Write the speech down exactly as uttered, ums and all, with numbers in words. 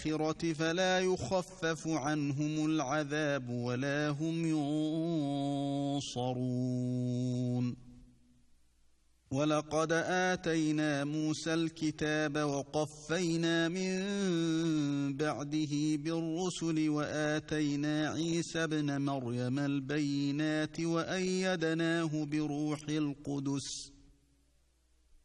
الآخرة فلا يخفف عنهم العذاب ولا هم ينصرون ولقد آتينا موسى الكتاب وقفينا من بعده بالرسل وآتينا عيسى ابن مريم البينات وأيدناه بروح القدس